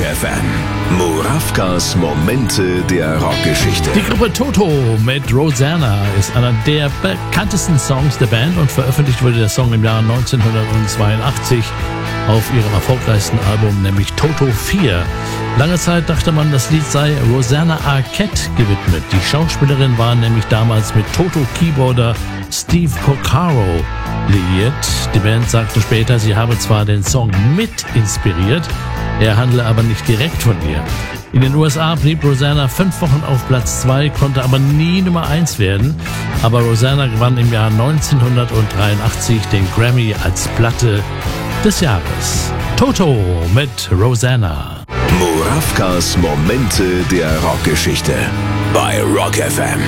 FM. Murawkas Momente der Rockgeschichte. Die Gruppe Toto mit Rosanna ist einer der bekanntesten Songs der Band und veröffentlicht wurde der Song im Jahr 1982 auf ihrem erfolgreichsten Album, nämlich Toto 4. Lange Zeit dachte man, das Lied sei Rosanna Arquette gewidmet. Die Schauspielerin war nämlich damals mit Toto-Keyboarder Steve Porcaro liiert. Die Band sagte später, sie habe zwar den Song mit inspiriert, er handle aber nicht direkt von ihr. In den USA blieb Rosanna 5 Wochen auf Platz 2, konnte aber nie Nummer 1 werden. Aber Rosanna gewann im Jahr 1983 den Grammy als Platte des Jahres. Toto mit Rosanna. Murawkas Momente der Rockgeschichte bei Rock FM.